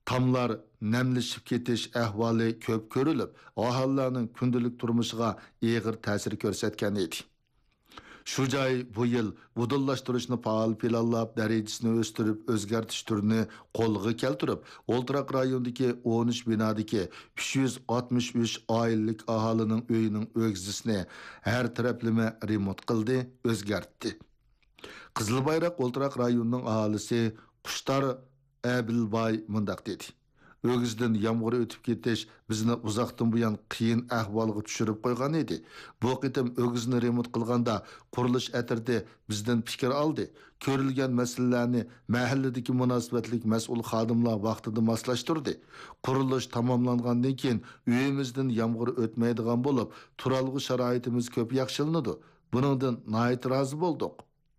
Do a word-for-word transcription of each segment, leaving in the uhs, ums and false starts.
Tamlar nemlişip ketiş ahvali köp körülüp, ahalilarning kundalik turmushiga ig'ir ta'sir ko'rsatgan edi. Shu joy bu yil budillaştırışni faal planlab, darajasini o'stirib, o'zgartish turini qo'lga keltirib, Oltiroq rayonidagi o'n uch binodagi uch yuz oltmish uch oilalik aholining uyining o'g'zisini har taraflama remont qildi, o'zgartdi. Qizilbayroq Oltiroq rayonining aholisi Qushtar Abilbay mundaq dedi. Ögüzden yağmur ötüp ketiş bizni uzaktan buyan qiyin ahvalga tushirib qo'ygan edi. Bu qitim ögüzni remont qilganda qurilish atirdi bizdan fikr oldi. Ko'rilgan masalalarni mahalladagi munosabatlik mas'ul xodimlar vaqtida moslashtirdi. Qurilish tamomlangandan keyin uyimizdan yağmur o'tmaydigan bo'lib, turalg'u sharoitimiz ko'p yaxshilanadi. Buningdan nihoyat rozi bo'ldik.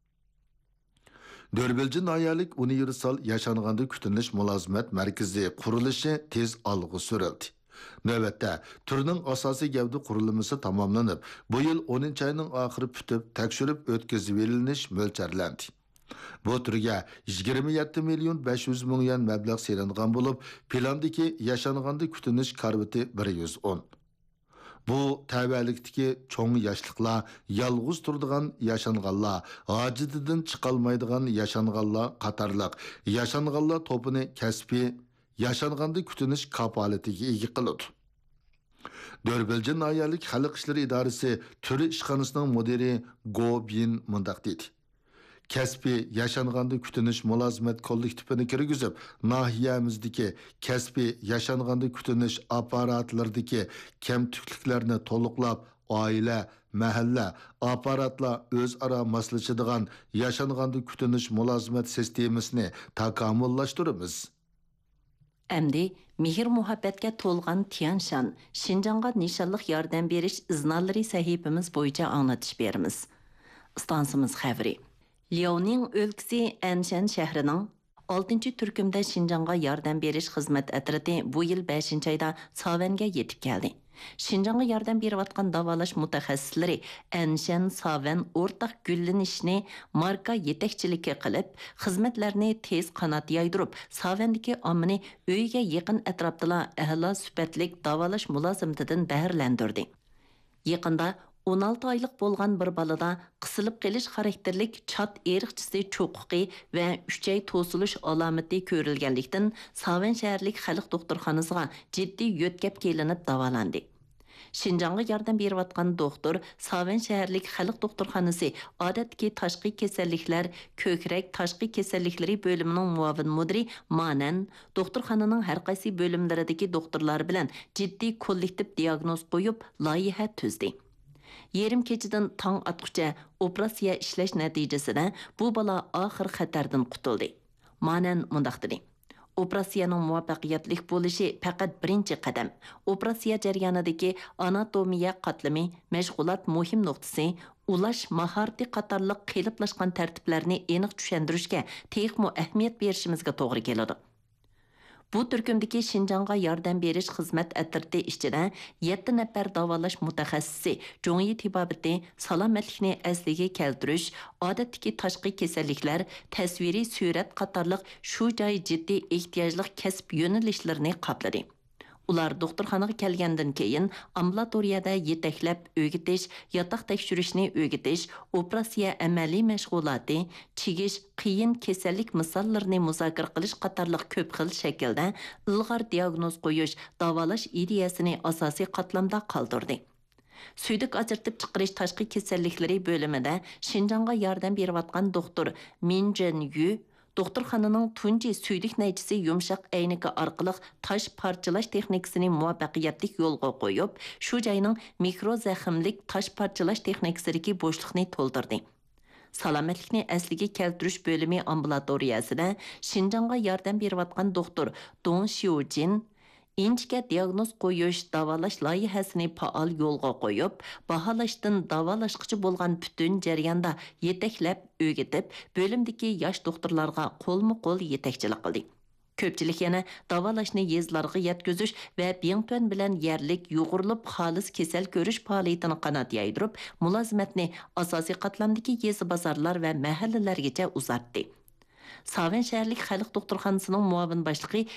Dörbelci Nayalik Universal Yaşanganda Kütünüş Mulazimat Merkezi qurilishi tez algı sürüldü. Növbette türünün asası gavda qurilmasi tamamlanıp, bu yıl o'ninchi ayning oxiri pütüp, tekshirib o'tkazib verilish mo'ljallanadi. Bu türge yigirma yetti milyon besh yuz ming yuan mablag' selingan bo'lib, plandagi Yaşanganda Kütünüş karviti bir yuz o'n. Bu təvəlikdiki çoğun yaşlıqlar, yalğız turduğan yaşanğanlar, acididən çıxalmaydıgan yaşanğanlar qatarlıq, yaşanğanlar topunu kəsbi, yaşanğanda kütünüş kapaletiga ega qılıdı. Dörbelci Nayalik Xalq İşləri İdarəsi Türü İşxanasının müdiri Go Bin mundaq dedi. Kəsbi yaşanganda kütünüş mulazimat kollektivini kirgizib, nahiyamizdagi kəsbi yaşanganda kütünüş aparatlardagi kamtukliklarni to'liqlab, oila, mahalla, aparatlar o'zaro moslashadigan yaşanganda kütünüş mulazimat sistemasini takomillashtiramiz. Әмді мехір muhabbatga to'lgan Tiyanshan, Şinjanğa nishonliq yordam berish iznalari sahifamiz bo'yicha anglatish beramiz. Stansimiz xabari. Liaoning o'lkasi Anshan shahrining oltinchi turkumda Şinjanğa yordam berish xizmat atrati bu yil beshinchi oyda Savanga yetib keldi. Şinjanğa yordam berayotgan davolash mutaxassislari Anshan Savan o'rtaq gullanishni marka yetakchiligi qilib, xizmatlarni tez qanot yaydirib, Savandagi ommani uyga yaqin atrofda a'lo sifatlik davolash mulozimatidan bahrlandirdi. Yaqinda o'n olti oylik bo'lgan bir balada qisilib qelish xarakterlik chat eriqchisi cho'qiqi va uch oy to'silish alomati ko'rilganlikdan Savan shaharlik xalq doktorxonasiga jiddiy yo'tkab kelinib davolandi. Şinjanğa yordam berayotgan doktor Savan shaharlik xalq doktorxonasi odatdagi tashqi kasalliklar, ko'krak tashqi kasalliklari bo'limining muavin mudiri Manan doktorxonaning har qaysi bo'limlaridagi doktorlar bilan jiddiy kollektiv diagnoz qo'yib, loyiha tuzdi. Yerim keçidən tang atqucha operatsiya ishlash natijasida bu bala oxir xatardan qutuldi. Manan mundaq dedi. Operatsiyaning muvaffaqiyatli bo'lishi faqat birinchi qadam. Operatsiya jarayonidagi anatomiya qatlami, mashg'ulot muhim nuqtasi, ulash maharati qatorliq qeliplashgan tartiblarni aniq tushuntirishga texmo ahamiyat berishimizga to'g'ri keladi. Bu turkumdagi Şinjanğa yordam berish xizmat atirti ishchida yetti nafar davolash mutaxassisi jo'ngi tibobati salomatlikni asliga keltirish, odatdagi tashqi kasalliklar, tasviriy surat qatorliq shu joy jiddiy ehtiyojli kasb yo'nalishlarini qopladi. Ular doktorxonaga kelgandan keyin ambulatoriyada yetaklab o'gitish, yotoq tekshirishni o'gitish, operatsiya amaliy mashg'uloti, chigish, qiyin kasallik misollarini muzokara qilish qatorliq ko'p xil shaklda ilg'or diagnoz qo'yish, davolash ideyasini asosiy qatlamda qoldirdi. Suydik ajratib chiqarish tashqi kasalliklari bo'limida Şinjanğa yordam berayotgan doktor Min Jen-yu doktorxonaning tunji suydik najisi yumshoq ayniki orqali tosh parchalash texnikasini muvaffaqiyatli yo'lga qo'yib, shu joyning mikro zaxmlik tosh parchalash texnikasidagi bo'shliqni to'ldirdi. Salomatlikni asliga keltirish bo'limi ambulatoriyasida Şinjanğa yordam berayotgan doktor Dong Xiujin inchga diagnoz qo'yish, davolash loyihasini faol yo'lga qo'yib, baholashdan davolashqıcı bo'lgan butun jarayonda yetaklab, o'gitib, bo'limdagi yosh doktorlarga qo'lma-qo'l yetakchilik qildi. Ko'pchilik yana davolashni yezlarga yetkazish va Bingtuan bilan yerlik yo'g'urilib xolis kasal ko'rish faoliyatini qanot yaydirib, mulozimatni asosiy qatlamdagi yezi bozorlar va mahallalargacha uzatdi. Savan shaharlik xalq doktorxonasining muavin boshlig'i